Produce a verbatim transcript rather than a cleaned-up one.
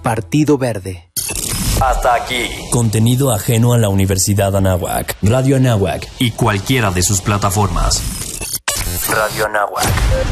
Partido Verde. Hasta aquí. Contenido ajeno a la Universidad Anáhuac, Radio Anáhuac y cualquiera de sus plataformas. Radio Anáhuac.